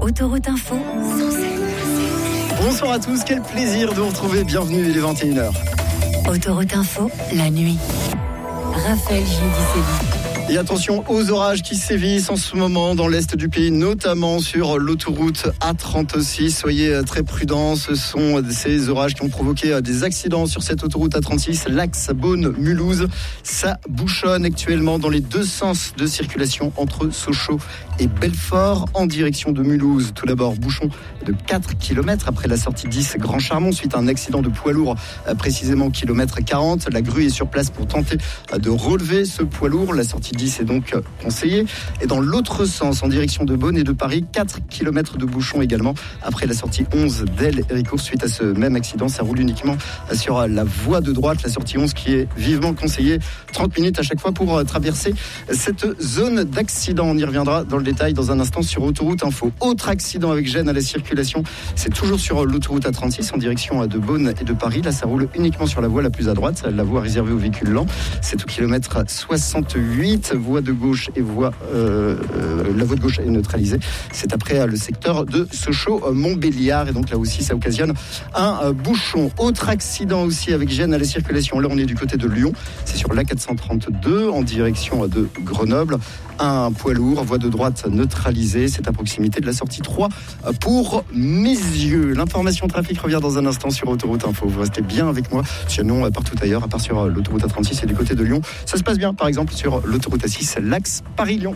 Autoroute Info. Bonsoir à tous, quel plaisir de vous retrouver. Bienvenue, il est 21h. Autoroute Info, la nuit. Raphaël Giudicelli. Et attention aux orages qui sévissent en ce moment dans l'est du pays, notamment sur l'autoroute A36. Soyez très prudents, ce sont ces orages qui ont provoqué des accidents sur cette autoroute A36, l'axe Beaune-Mulhouse. Ça bouchonne actuellement dans les deux sens de circulation entre Sochaux et Belfort en direction de Mulhouse. Tout d'abord, bouchon de 4 km après la sortie 10 Grand Charmont suite à un accident de poids lourd, précisément au kilomètre 40. La grue est sur place pour tenter de relever ce poids lourd. La sortie 10 est donc conseillée. Et dans l'autre sens, en direction de Beaune et de Paris, 4 km de bouchon également après la sortie 11 d'El-Héricourt. Suite à ce même accident, ça roule uniquement sur la voie de droite. La sortie 11 qui est vivement conseillée. 30 minutes à chaque fois pour traverser cette zone d'accident. On y reviendra dans le détail dans un instant sur Autoroute Info. Autre accident avec gêne à la circulation, c'est toujours sur l'autoroute A36 en direction de Beaune et de Paris. Là, ça roule uniquement sur la voie la plus à droite, la voie réservée aux véhicules lents. C'est au kilomètre 68. Voie de gauche et la voie de gauche est neutralisée. C'est après le secteur de Sochaux-Montbéliard. Et donc là aussi, ça occasionne un bouchon. Autre accident aussi avec gêne à la circulation. Là, on est du côté de Lyon. C'est sur l'A432 en direction de Grenoble. Un poids lourd, voie de droite neutralisée. C'est à proximité de la sortie 3 pour Messieux. L'information trafic revient dans un instant sur Autoroute Info. Vous restez bien avec moi. Sinon, partout ailleurs, à part sur l'autoroute A36 et du côté de Lyon, ça se passe bien. Par exemple, sur l'autoroute A6, l'axe Paris-Lyon.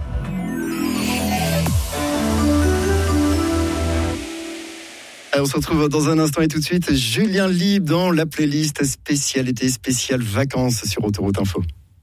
On se retrouve dans un instant et tout de suite, Julien Libre dans la playlist spéciale été, spéciale vacances sur Autoroute Info.